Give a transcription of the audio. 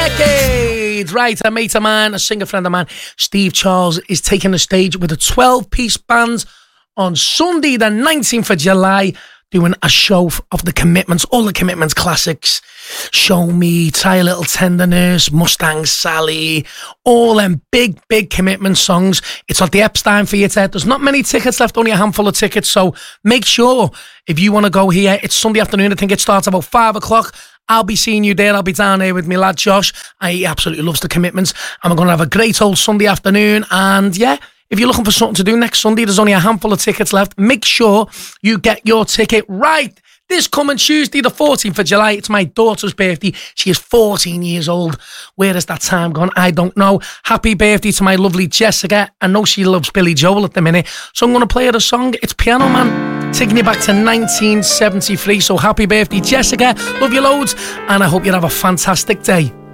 decades. Right, a mate of mine, a singer friend of mine, Steve Charles, is taking the stage with a 12-piece band on Sunday, the 19th of July, doing a show of the Commitments, all the Commitments classics. Show Me, Try a Little Tenderness, Mustang Sally, all them big Commitment songs. It's at the Epstein Theatre. There's not many tickets left, only a handful of tickets, so make sure if you want to go here, it's Sunday afternoon. I think it starts about 5 o'clock. I'll be seeing you there. I'll be down here with my lad Josh. He absolutely loves the Commitments, and we're going to have a great old Sunday afternoon. And yeah, if you're looking for something to do next Sunday, there's only a handful of tickets left. Make sure you get your ticket right. This coming Tuesday, the 14th of July, it's my daughter's birthday. She is 14 years old. Where has that time gone? I don't know. Happy birthday to my lovely Jessica. I know she loves Billy Joel at the minute, so I'm going to play her a song. It's Piano Man, taking you back to 1973. So happy birthday, Jessica. Love you loads, and I hope you have a fantastic day.